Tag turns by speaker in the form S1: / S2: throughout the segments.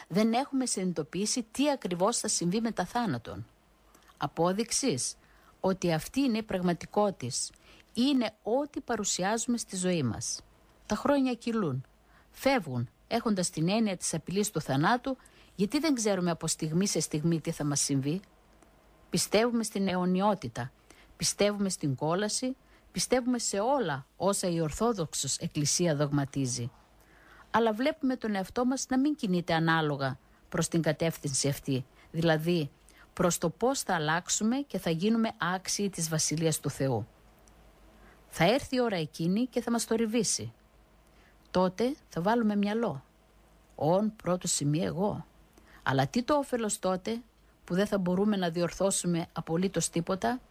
S1: Δεν έχουμε συνειδητοποιήσει τι ακριβώς θα συμβεί μετά θάνατον. Απόδειξης ότι αυτή είναι η πραγματικότητα. Είναι ό,τι παρουσιάζουμε στη ζωή μας. Τα χρόνια κυλούν, φεύγουν, έχοντας την έννοια της απειλής του θανάτου, γιατί δεν ξέρουμε από στιγμή σε στιγμή τι θα μας συμβεί. Πιστεύουμε στην αιωνιότητα, πιστεύουμε στην κόλαση, πιστεύουμε σε όλα όσα η Ορθόδοξος Εκκλησία δογματίζει. Αλλά βλέπουμε τον εαυτό μας να μην κινείται ανάλογα προς την κατεύθυνση αυτή, δηλαδή προς το πώς θα αλλάξουμε και θα γίνουμε άξιοι της Βασιλείας του Θεού. Θα έρθει η ώρα εκείνη και θα μας θορυβήσει. Τότε θα βάλουμε μυαλό. Πρώτο σημείο εγώ. Αλλά τι το όφελος τότε που δεν θα μπορούμε να διορθώσουμε απολύτως τίποτα?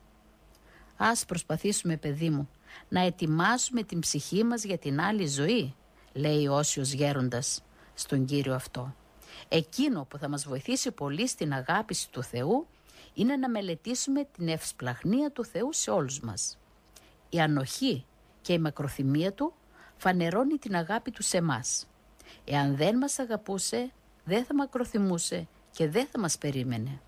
S1: Ας προσπαθήσουμε, παιδί μου, να ετοιμάσουμε την ψυχή μας για την άλλη ζωή, λέει ο Όσιος Γέροντας στον Κύριο αυτό. Εκείνο που θα μας βοηθήσει πολύ στην αγάπηση του Θεού είναι να μελετήσουμε την ευσπλαχνία του Θεού σε όλους μας. Η ανοχή και η μακροθυμία του φανερώνει την αγάπη του σε εμάς. Εάν δεν μας αγαπούσε, δεν θα μακροθυμούσε και δεν θα μας περίμενε.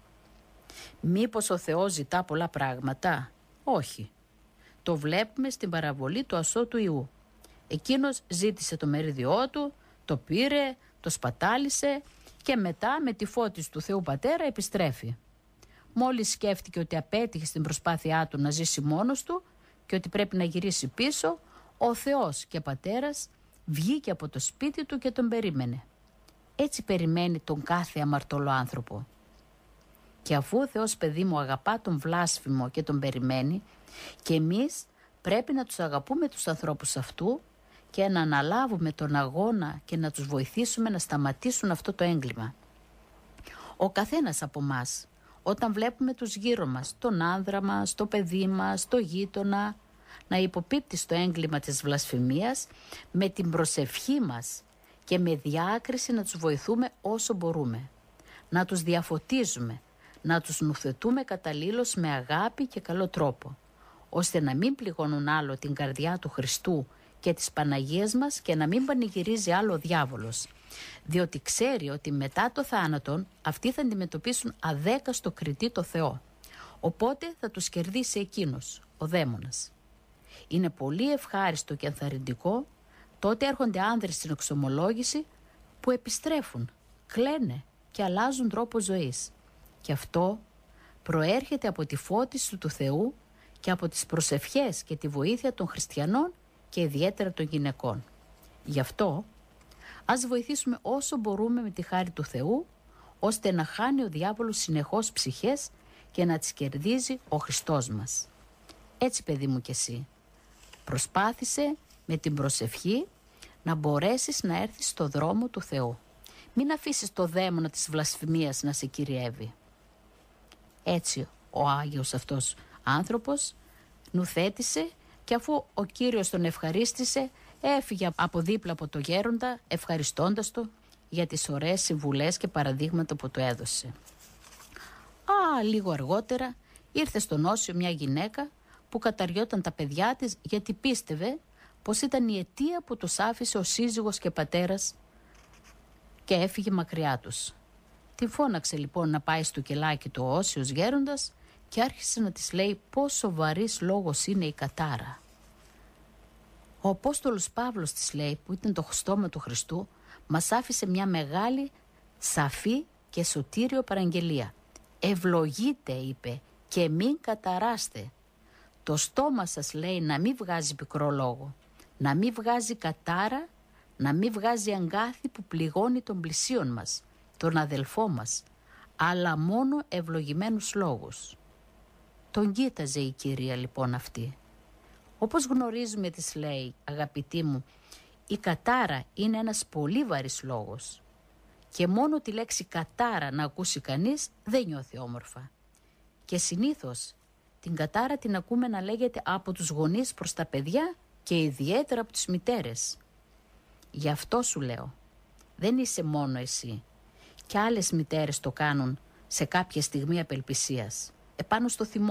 S1: Μήπως ο Θεός ζητά πολλά πράγματα? Όχι. Το βλέπουμε στην παραβολή του ασώτου Ιού. Εκείνος ζήτησε το μερίδιό του, το πήρε, το σπατάλησε και μετά με τη φώτιση του Θεού Πατέρα επιστρέφει. Μόλις σκέφτηκε ότι απέτυχε στην προσπάθειά του να ζήσει μόνος του και ότι πρέπει να γυρίσει πίσω, ο Θεός και Πατέρας βγήκε από το σπίτι του και τον περίμενε. Έτσι περιμένει τον κάθε αμαρτωλό άνθρωπο. Και αφού ο Θεός, παιδί μου, αγαπά τον βλάσφημο και τον περιμένει, και εμείς πρέπει να τους αγαπούμε τους ανθρώπους αυτού και να αναλάβουμε τον αγώνα και να τους βοηθήσουμε να σταματήσουν αυτό το έγκλημα. Ο καθένας από μας, όταν βλέπουμε τους γύρω μας, τον άνδρα μας, το παιδί μας, το γείτονα, να υποπίπτει στο έγκλημα της βλασφημίας, με την προσευχή μας και με διάκριση να τους βοηθούμε όσο μπορούμε. Να τους διαφωτίζουμε, να τους νουθετούμε καταλήλως με αγάπη και καλό τρόπο, ώστε να μην πληγώνουν άλλο την καρδιά του Χριστού και της Παναγίας μας και να μην πανηγυρίζει άλλο ο διάβολος, διότι ξέρει ότι μετά το θάνατον αυτοί θα αντιμετωπίσουν αδέκαστο κριτή το Θεό, οπότε θα τους κερδίσει εκείνος, ο δαίμονας. Είναι πολύ ευχάριστο και ενθαρρυντικό, τότε έρχονται άνδρες στην εξομολόγηση που επιστρέφουν, κλαίνε και αλλάζουν τρόπο ζωής. Και αυτό προέρχεται από τη φώτιση του Θεού και από τις προσευχές και τη βοήθεια των χριστιανών και ιδιαίτερα των γυναικών. Γι' αυτό ας βοηθήσουμε όσο μπορούμε με τη χάρη του Θεού, ώστε να χάνει ο διάβολος συνεχώς ψυχές και να τις κερδίζει ο Χριστός μας. Έτσι, παιδί μου, και εσύ προσπάθησε με την προσευχή να μπορέσεις να έρθεις στο δρόμο του Θεού. Μην αφήσεις το δαίμονα της βλασφημίας να σε κυριεύει. Έτσι ο Άγιος αυτός άνθρωπος νουθέτησε και αφού ο Κύριος τον ευχαρίστησε, έφυγε από δίπλα από το γέροντα ευχαριστώντας το για τις ωραίες συμβουλές και παραδείγματα που του έδωσε. Λίγο αργότερα ήρθε στον Όσιο μια γυναίκα που καταριόταν τα παιδιά της γιατί πίστευε πως ήταν η αιτία που τους άφησε ο σύζυγος και πατέρας και έφυγε μακριά τους. Την φώναξε λοιπόν να πάει στο κελάκι του ο Όσιος γέροντας και άρχισε να της λέει πόσο βαρύς λόγος είναι η κατάρα. Ο Απόστολος Παύλος της λέει, που ήταν το στόμα του Χριστού, μας άφησε μια μεγάλη, σαφή και σωτήριο παραγγελία. Ευλογείτε, είπε, και μην καταράστε. Το στόμα σας, λέει, να μην βγάζει πικρό λόγο, να μην βγάζει κατάρα, να μην βγάζει αγκάθι που πληγώνει τον πλησίον μας, τον αδελφό μας, αλλά μόνο ευλογημένους λόγους. Τον κοίταζε η Κυρία λοιπόν αυτή. Όπως γνωρίζουμε, της λέει, αγαπητή μου, η κατάρα είναι ένας πολύ βαρύς λόγος και μόνο τη λέξη κατάρα να ακούσει κανείς δεν νιώθει όμορφα. Και συνήθως την κατάρα την ακούμε να λέγεται από τους γονείς προς τα παιδιά και ιδιαίτερα από τις μητέρες. Γι' αυτό σου λέω, δεν είσαι μόνο εσύ. Και άλλες μητέρες το κάνουν σε κάποια στιγμή απελπισίας, επάνω στο θυμό.